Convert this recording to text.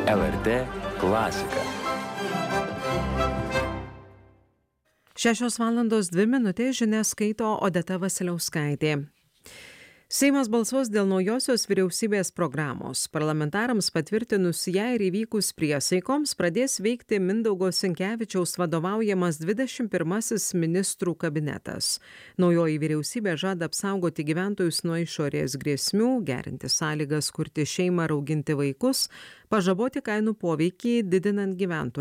LRT klasika. 6:02 žinias skaito Odeta Vasiliauskaitė. Seimas balsuos dėl naujosios vyriausybės programos. Parlamentarams patvirtinus ją ir įvykus priesaikoms pradės veikti Mindaugo Sinkevičiaus vadovaujamas 21 ministrų kabinetas. Naujoji vyriausybė žada apsaugoti gyventojus nuo išorės grėsmių, gerinti sąlygas kurti šeimą ir auginti vaikus, pažaboti kainų poveikį, didinant gyventojų